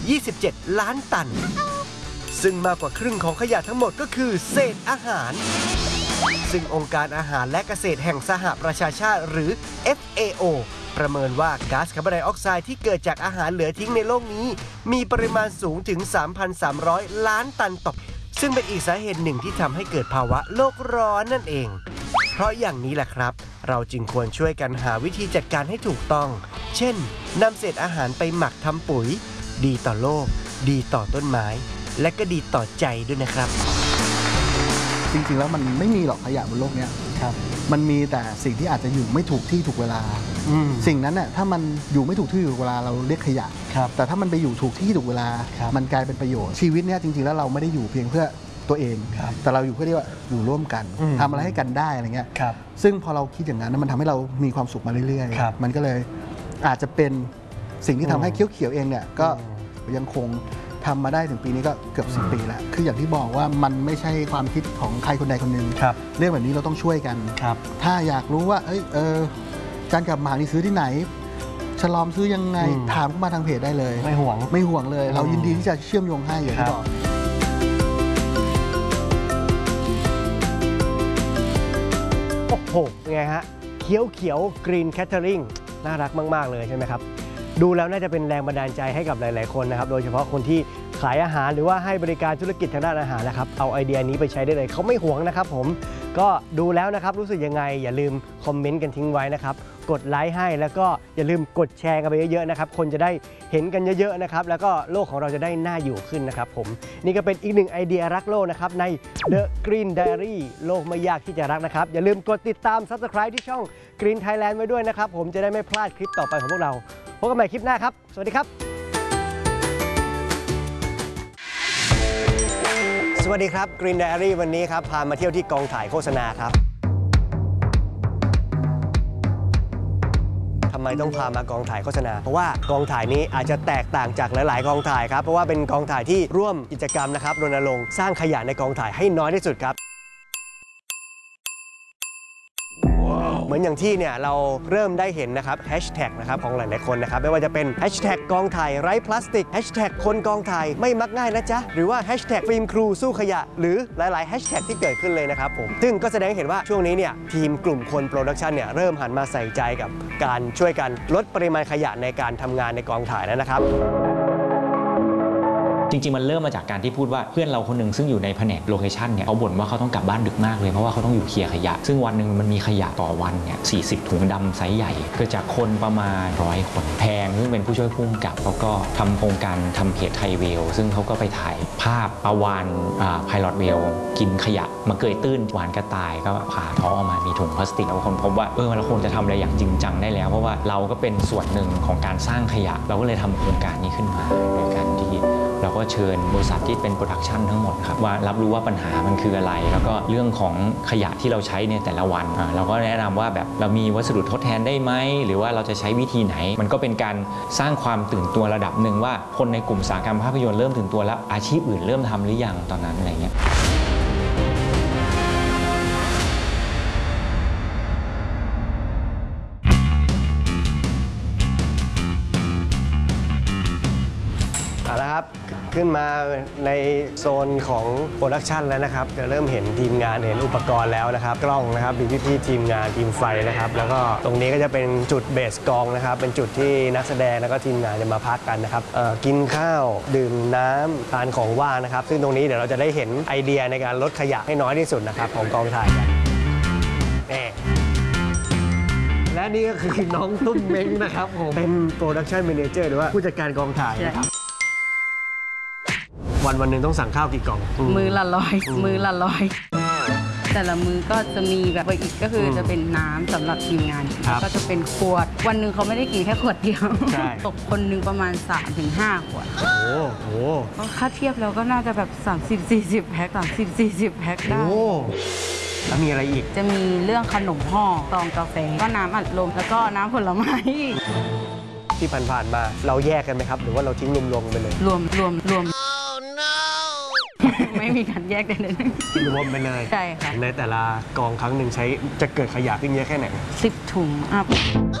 27 ล้านตันซึ่งมากกว่าครึ่งของขยะทั้งหมดก็คือเศษอาหารซึ่งองค์การอาหารและเกษตรแห่งสหประชาชาติหรือ FAO ประเมินว่าก๊าซคาร์บอนไดออกไซด์ที่เกิดจากอาหารเหลือทิ้งในโลกนี้มีปริมาณสูงถึง 3,300 ล้านตันต่อปีซึ่งเป็นอีกสาเหตุหนึ่งที่ทำให้เกิดภาวะโลกร้อนนั่นเองเพราะอย่างนี้แหละครับเราจึงควรช่วยกันหาวิธีจัดการให้ถูกต้องเช่นนำเศษอาหารไปหมักทำปุ๋ยดีต่อโลกดีต่อต้นไม้และก็ดีต่อใจด้วยนะครับจริงๆแล้วมันไม่มีหรอกขยะบนโลกนี้มันมีแต่สิ่งที่อาจจะอยู่ไม่ถูกที่ถูกเวลาสิ่งนั้นน่ะถ้ามันอยู่ไม่ถูกที่ถูกเวลาเราเรียกขยะแต่ถ้ามันไปอยู่ถูกที่ถูกเวลามันกลายเป็นประโยชน์ชีวิตเนี้ยจริงๆแล้วเราไม่ได้อยู่เพียงเพื่อตัวเองแต่เราอยู่เพื่อที่ว่าอยู่ร่วมกันทำอะไรให้กันได้อะไรเงี้ยซึ่งพอเราคิดอย่างนั้นมันทำให้เรามีความสุขมาเรื่อยๆมันก็เลยอาจจะเป็นสิ่งที่ทำให้เขียวๆเองเนี่ยก็ยังคงทำมาได้ถึงปีนี้ก็เกือบ10 ปีแล้วคืออย่างที่บอกว่ามันไม่ใช่ความคิดของใครคนใดคนหนึ่งเรื่องแบบนี้เราต้องช่วยกันถ้าอยากรู้ว่าจานกับหมากนี่ซื้อที่ไหนฉลอมซื้อยังไงถามเข้ามาทางเพจได้เลยไม่ห่วงเลยเรายินดีที่จะเชื่อมโยงให้อย่างที่บอกโอ้โหเป็นไงฮะเขียวกรีนแคทเทอริงน่ารักมากๆเลยใช่ไหมครับดูแล้วน่าจะเป็นแรงบันดาลใจให้กับหลายๆคนนะครับโดยเฉพาะคนที่ขายอาหารหรือว่าให้บริการธุรกิจทางด้านอาหารนะครับเอาไอเดียนี้ไปใช้ได้เลยเขาไม่หวงนะครับผมก็ดูแล้วนะครับรู้สึกยังไงอย่าลืมคอมเมนต์กันทิ้งไว้นะครับกดไลค์ให้แล้วก็อย่าลืมกดแชร์กันไปเยอะๆนะครับคนจะได้เห็นกันเยอะๆนะครับแล้วก็โลกของเราจะได้น่าอยู่ขึ้นนะครับผมนี่ก็เป็นอีกหนึ่งไอเดียรักโลกนะครับใน The Green Diary โลกไม่ยากที่จะรักนะครับอย่าลืมกดติดตาม Subscribe ที่ช่อง Green Thailand ไว้ด้วยนะครับผมจะได้ไม่พลาดคลิปต่อไปของพวกเราพบกันใหม่คลิปหน้าครับสวัสดีครับสวัสดีครับ Green Diary วันนี้ครับพามาเที่ยวที่กองถ่ายโฆษณาครับทำไมต้องพามากองถ่ายโฆษณาเพราะว่ากองถ่ายนี้อาจจะแตกต่างจากหลายๆกองถ่ายครับเพราะว่าเป็นกองถ่ายที่ร่วมกิจกรรมนะครับรณรงค์สร้างขยะในกองถ่ายให้น้อยที่สุดครับเหมือนอย่างที่เนี่ยเราเริ่มได้เห็นนะครับแฮชแท็กนะครับของหลายๆคนนะครับไม่ว่าจะเป็นแฮชแท็กกองถ่ายไร้พลาสติกแฮชแท็กคนกองถ่ายไม่มักง่ายนะจ๊ะหรือว่าแฮชแท็กฟิล์มครูสู้ขยะหรือหลายๆแฮชแท็กที่เกิดขึ้นเลยนะครับผมซึ่งก็แสดงให้เห็นว่าช่วงนี้เนี่ยทีมกลุ่มคนโปรดักชันเนี่ยเริ่มหันมาใส่ใจกับการช่วยกันลดปริมาณขยะในการทำงานในกองถ่ายแล้วนะครับจริงๆมันเริ่มมาจากการที่พูดว่าเพื่อนเราคนหนึ่งซึ่งอยู่ในแผนกโลเคชันเนี่ยเขาบ่นว่าเขาต้องกลับบ้านดึกมากเลยเพราะว่าเขาต้องอยู่เคลียร์ขยะซึ่งวันหนึ่งมันมีขยะต่อวันเนี่ย40 ถุงดำไซส์ใหญ่เกิดจากคนประมาณ100 คนแพงซึ่งเป็นผู้ช่วยผู้กำกับเขาก็ทำโครงการทำเพจไทยเวลซึ่งเขาก็ไปถ่ายภาพปลาวาฬไพลอตเวลกินขยะมาเกยตื้นหวานกระต่ายก็ผ่าท้องออกมามีถุงพลาสติกแล้วคนพบว่าเราควรจะทำอะไรอย่างจริงจังได้แล้วเพราะว่าเราก็เป็นส่วนหนึ่งของการสร้างขยะเราก็เลยทำโครงการนี้ขึ้นมาโดยการที่เราก็เชิญบริษัทที่เป็นโปรดักชันทั้งหมดครับว่ารับรู้ว่าปัญหามันคืออะไรแล้วก็เรื่องของขยะที่เราใช้ในแต่ละวันเราก็แนะนำว่าแบบเรามีวัสดุทดแทนได้ไหมหรือว่าเราจะใช้วิธีไหนมันก็เป็นการสร้างความตื่นตัวระดับหนึ่งว่าคนในกลุ่มอุตสาหกรรมภาพยนตร์เริ่มตื่นตัวแล้วอาชีพอื่นเริ่มทำหรือยังตอนนั้นอะไรเงี้ยครับขึ้นมาในโซนของโปรดักชันแล้วนะครับจะเริ่มเห็นทีมงานเห็นอุปกรณ์แล้วนะครับกล้องนะครับมีพี่ๆทีมงานทีมไฟนะครับแล้วก็ตรงนี้ก็จะเป็นจุดเบสกองนะครับเป็นจุดที่นักแสดงแล้วก็ทีมงานจะมาพักกันนะครับกินข้าวดื่มน้ำทานของว่างนะครับซึ่งตรงนี้เดี๋ยวเราจะได้เห็นไอเดียในการลดขยะให้น้อยที่สุดนะครับของกองถ่ายกันและนี่ก็คือน้องตุ้มเม้งนะครับผมเป็นโปรดักชันแมเนเจอร์หรือว่าผู้จัดการกองถ่ายนะครับวันหนึ่งต้องสั่งข้าวกี่กล่องมือละ100แต่ละมือก็จะมีแบบอีกก็คือจะเป็นน้ำสำหรับทีมงานก็จะเป็นขวดวันหนึ่งเขาไม่ได้กินแค่ขวดเดียวตกคนหนึ่งประมาณ 3-5 ขวดโอ้โหค่าเทียบแล้วก็น่าจะแบบ30-40 แพ็ค30-40 แพ็คได้แล้วมีอะไรอีกจะมีเรื่องขนมห่อซองกาแฟก็น้ำอัดลมแล้วก็น้ำผลไม้ที่ผ่านมาเราแยกกันไหมครับหรือว่าเราทิ้งรวมๆไปเลยรวมไม่มีการแยกได้เลยรวมไปเลยใช่ค่ะในแต่ละกองครั้งหนึ่งใช้จะเกิดขยะขึ้นเยอะแค่ไหน 10 ถุงอัพ